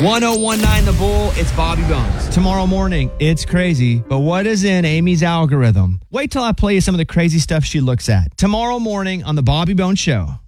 1019 The Bull, it's Bobby Bones. Tomorrow morning, it's crazy, but what is in Amy's algorithm? Wait till I play you some of the crazy stuff she looks at. Tomorrow morning on The Bobby Bones Show.